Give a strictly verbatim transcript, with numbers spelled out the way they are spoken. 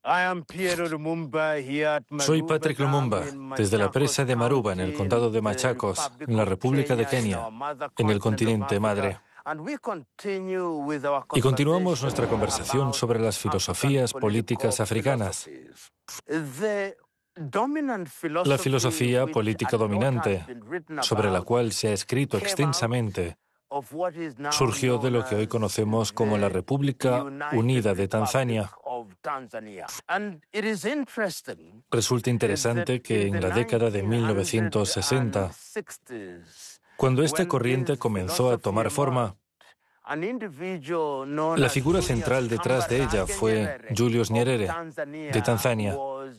Soy Patrick Lumumba, desde la presa de Maruba, en el condado de Machacos, en la República de Kenia, en el continente madre. Y continuamos nuestra conversación sobre las filosofías políticas africanas. La filosofía política dominante, sobre la cual se ha escrito extensamente, surgió de lo que hoy conocemos como la República Unida de Tanzania. Resulta interesante que en la década de mil novecientos sesenta, cuando esta corriente comenzó a tomar forma, la figura central detrás de ella fue Julius Nyerere, de Tanzania,